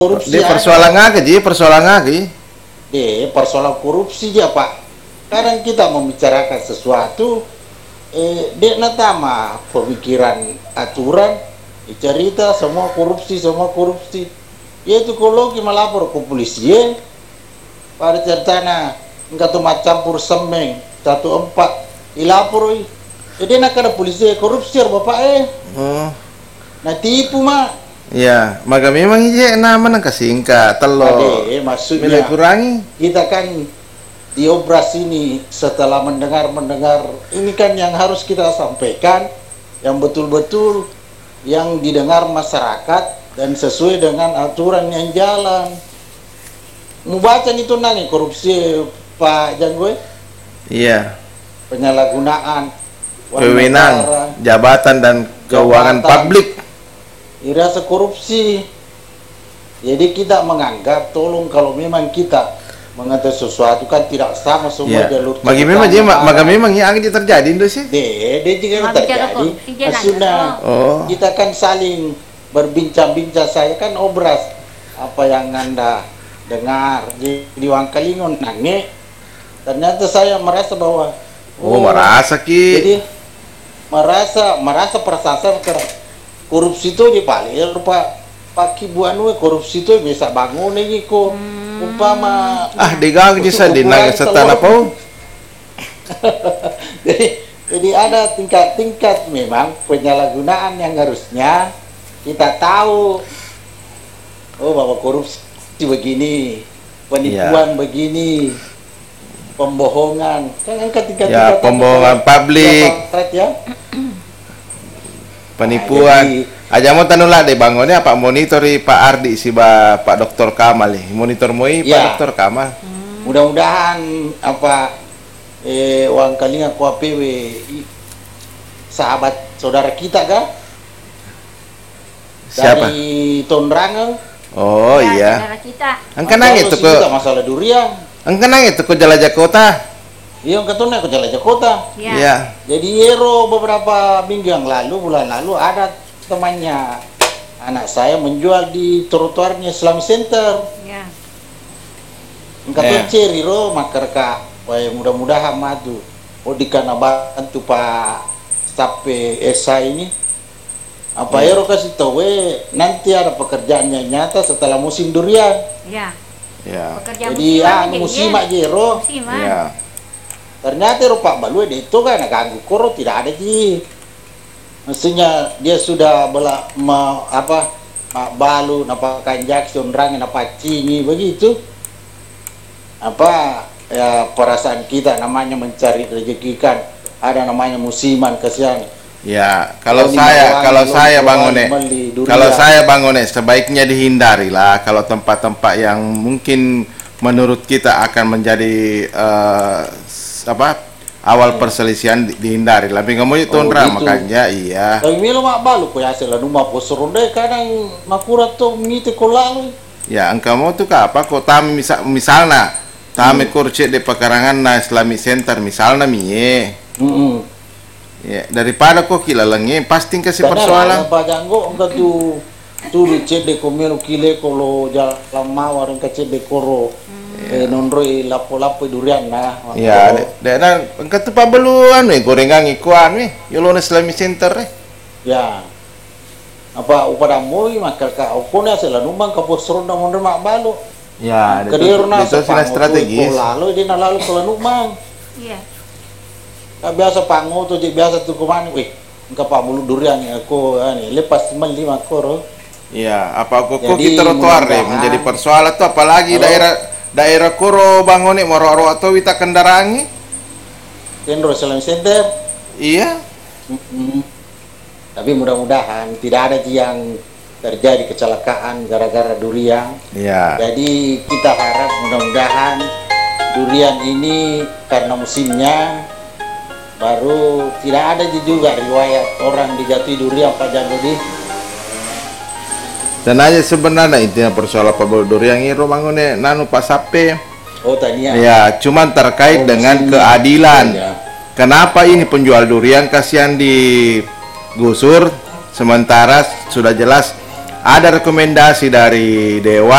korupsi Dia persoalan lagi. persoalan korupsi dia Pak. Kadang kita membicarakan sesuatu, dia natama pemikiran aturan, cerita semua korupsi. Yaitu kalau kita melapor ke polisi, pada ceritanya enggak tuh campur semeng 14 dilapor, jadi nak ada polisi korupsi Bapak Oh. nah tipu mak. Ya, maka memang iya nama nang kasingkat telo. Maksudnya Milih kurangi. kita kan di obras ini setelah mendengar ini kan yang harus kita sampaikan yang betul-betul yang didengar masyarakat dan sesuai dengan aturan yang jalan. Mau baca itu nangis korupsi Pak Janggoy? Iya. Penyalahgunaan Wewenang, jabatan dan keuangan publik. Dirasa korupsi. Jadi kita menganggap tolong kalau memang kita mengatur sesuatu kan tidak sama semua jalur. Maka memang yang terjadi itu sih. Dia juga terjadi. Maksudnya kita kan saling berbincang-bincang, saya kan obras apa yang Anda dengar di Wangkalingon nangis. Ternyata saya merasa bahwa merasa jadi merasa perasaan korupsi itu di paling Pak Kibuan korupsi itu bisa bangun ini kok umpama digang jasa dinang setan apa. jadi ada tingkat-tingkat memang penyalahgunaan yang harusnya kita tahu bahwa korupsi begini, penipuan begini, pembohongan kan tingkat-tingkat pembohongan publik penipuan aja mau tanulah deh bangunnya Pak monitori Pak Ardi si Pak Dr. Kamal monitor moi Pak Dr. Kamal mudah-mudahan Wangkalingan ku APW sahabat saudara kita kan siapa? Dari Tonrangel iya saudara kita angkanang itu ke masalah durian angkanang itu ke jelajah kota. Iya, ketuna ke Jelajah Kota. Iya. Jadi beberapa minggu yang lalu, bulan lalu ada temannya anak saya menjual di trotoarnya Islamic Center. Iya. Engkau ceri makarka, mudah-mudahan madu. Dikana bantu Pak Sape Esa ini. Kasih tahu nanti ada pekerjaan yang nyata setelah musim durian. Iya. Ya. Jadi musim aja Iya. Ternyata Pak Balue itu kan ganggu koro tidak ada ji. Mestinya dia sudah balu napakan Jackson rangin cingi begitu. Perasaan kita namanya mencari rezeki kan ada namanya musiman kasihan. Ya, kalau saya bangun sebaiknya dihindari lah kalau tempat-tempat yang mungkin menurut kita akan menjadi awal perselisihan dihindari. Lebih kamu itu makanya iya. Tapi milo mak balu ko ya sela numa posoronde kadang makurat to ngite ko lalu. Ya, engkau tuh apa kok misalnya tami kurce di pekarangan na Islamic Center misalnya mie. Ya, daripada kok kilalangi pasti kasih persoalan. Pak Janggo engkau tu cede ko melo kile ko lo jalan mawar engkau cede koro. Nonroi lapo-lapo durian nah. Ya, engkau tu pabeluan gorengan ikuan yolo Islamic Center Ya. Upada moi makalka opona sela numang kapos ronda monremak balu. Ya, itu strategis. Lalu dia lalu kalau numang. Iya. Biasa pango tu biasa tu kumani engkau pa bulu durian aku lepas 5 koro. Iya, kok kita trotoar menjadi persoalan tuh apalagi daerah koro bangone moro-oro atau wita kendaraan Kendro Islamic Center. Iya. Tapi mudah-mudahan tidak ada yang terjadi kecelakaan gara-gara durian. Iya. Jadi kita harap mudah-mudahan durian ini karena musimnya baru tidak ada juga riwayat orang dijatuhi durian Pak Jangodi. Dan aja sebenarnya intinya persoalan Pak durian ini romangone nanu Pak Sape. Tania. Ya, cuman terkait dengan keadilan. Ya. Kenapa ini penjual durian kasihan digusur sementara sudah jelas ada rekomendasi dari Dewan